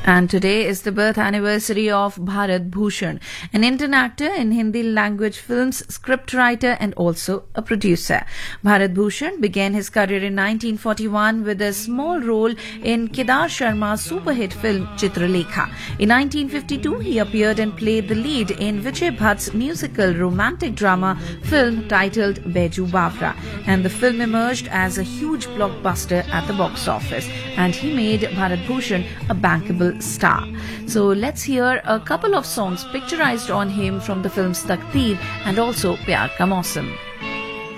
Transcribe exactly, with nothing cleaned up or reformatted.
And today is the birth anniversary of Bharat Bhushan, an Indian actor in Hindi language films, scriptwriter and also a producer. Bharat Bhushan began his career in nineteen forty-one with a small role in Kedar Sharma's super hit film Chitralekha. In nineteen fifty-two, he appeared and played the lead in Vijay Bhatt's musical romantic drama film titled Baiju Bawra, and the film emerged as a huge blockbuster at the box office, and he made Bharat Bhushan a bankable star. So let's hear a couple of songs picturized on him from the films Takdeer and also Pyar Ka Mausam.